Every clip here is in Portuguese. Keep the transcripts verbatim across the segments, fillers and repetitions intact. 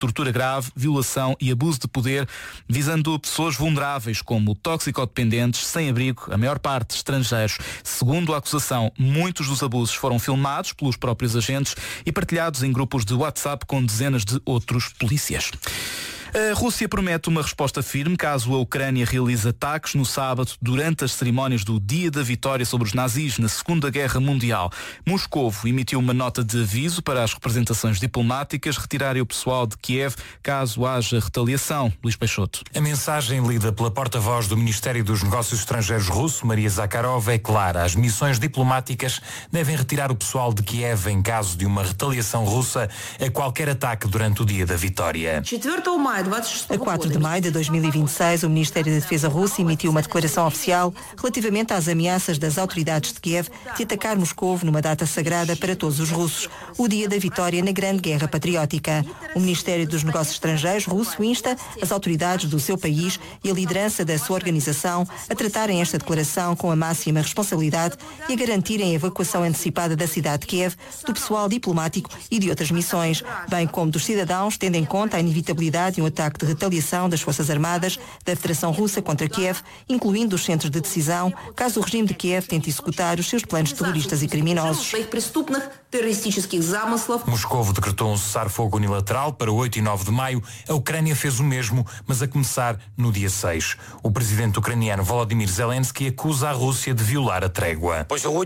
tortura grave, violação e abuso de poder, visando pessoas vulneráveis como toxicodependentes, sem abrigo, a maior parte estrangeiros. Segundo a acusação, muitos dos abusos foram filmados pelos próprios agentes e partilhados em grupos de WhatsApp com dezenas de outros polícias. A Rússia promete uma resposta firme caso a Ucrânia realize ataques no sábado durante as cerimónias do Dia da Vitória sobre os nazis na Segunda Guerra Mundial. Moscovo emitiu uma nota de aviso para as representações diplomáticas retirarem o pessoal de Kiev caso haja retaliação. Luís Peixoto. A mensagem lida pela porta-voz do Ministério dos Negócios Estrangeiros russo, Maria Zakharova, é clara. As missões diplomáticas devem retirar o pessoal de Kiev em caso de uma retaliação russa a qualquer ataque durante o Dia da Vitória. A quatro de maio de dois mil e vinte e seis, o Ministério da Defesa russo emitiu uma declaração oficial relativamente às ameaças das autoridades de Kiev de atacar Moscovo numa data sagrada para todos os russos, o Dia da Vitória na Grande Guerra Patriótica. O Ministério dos Negócios Estrangeiros russo insta as autoridades do seu país e a liderança da sua organização a tratarem esta declaração com a máxima responsabilidade e a garantirem a evacuação antecipada da cidade de Kiev, do pessoal diplomático e de outras missões, bem como dos cidadãos, tendo em conta a inevitabilidade de um ataque de retaliação das Forças Armadas da Federação Russa contra Kiev, incluindo os centros de decisão, caso o regime de Kiev tente executar os seus planos terroristas e criminosos. Moscovo decretou um cessar-fogo unilateral para oito e nove de maio. A Ucrânia fez o mesmo, mas a começar no dia seis. O presidente ucraniano Volodymyr Zelensky acusa a Rússia de violar a trégua.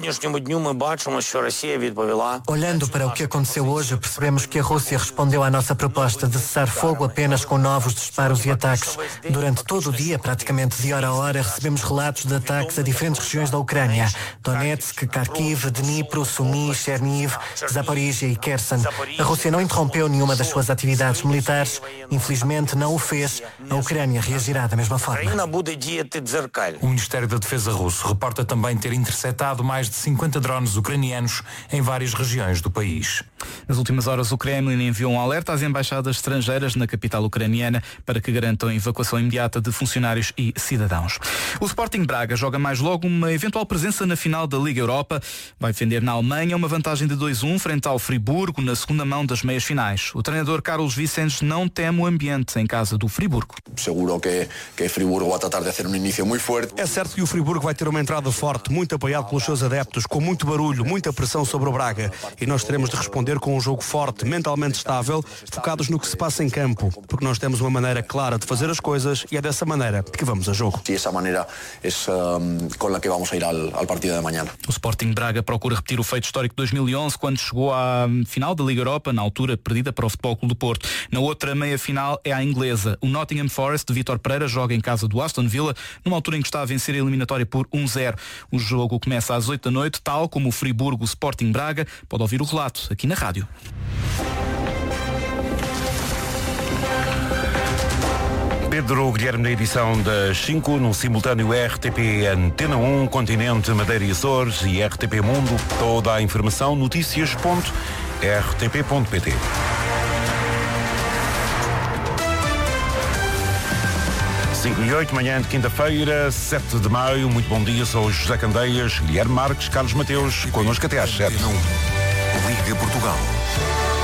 Olhando para o que aconteceu hoje, percebemos que a Rússia respondeu à nossa proposta de cessar-fogo apenas com novos disparos e ataques. Durante todo o dia, praticamente de hora a hora, recebemos relatos de ataques a diferentes regiões da Ucrânia. Donetsk, Kharkiv, Dnipro, Sumy, Chernihiv, Zaporizhia e Kherson. A Rússia não interrompeu nenhuma das suas atividades militares. Infelizmente não o fez. A Ucrânia reagirá da mesma forma. O Ministério da Defesa russo reporta também ter interceptado mais de cinquenta drones ucranianos em várias regiões do país. Nas últimas horas, o Kremlin enviou um alerta às embaixadas estrangeiras na capital ucraniana para que garantam a evacuação imediata de funcionários e cidadãos. O Sporting Braga joga mais logo uma eventual presença na final da Liga Europa. Vai defender na Alemanha uma vantagem de dois a um frente ao Friburgo na segunda mão das meias finais. O treinador Carlos Vicentes não teme o ambiente em casa do Friburgo. Seguro que, que Friburgo vai tratar de fazer um início muito forte. É certo que o Friburgo vai ter uma entrada forte, muito apoiado pelos seus adeptos, com muito barulho, muita pressão sobre o Braga. E nós teremos de responder com um jogo forte, mentalmente estável, focados no que se passa em campo, porque nós temos uma maneira clara de fazer as coisas e é dessa maneira que vamos a jogo. E essa maneira é um, com a que vamos a ir ao, ao partido de amanhã. O Sporting Braga procura repetir o feito histórico de dois mil e onze, quando chegou à final da Liga Europa, na altura perdida para o Futebol Clube do Porto. Na outra meia-final é a inglesa. O Nottingham Forest de Vítor Pereira joga em casa do Aston Villa, numa altura em que está a vencer a eliminatória por um a zero. O jogo começa às oito da noite, tal como o Friburgo Sporting Braga. Pode ouvir o relato aqui na rádio. Pedro Guilherme na edição das cinco, num simultâneo R T P Antena um, Continente, Madeira e Açores e R T P Mundo. Toda a informação, notícias ponto r t p ponto p t. cinco e oito, manhã de quinta-feira, sete de maio. Muito bom dia, sou José Candeias, Guilherme Marques, Carlos Mateus, connosco até às sete. Liga Portugal.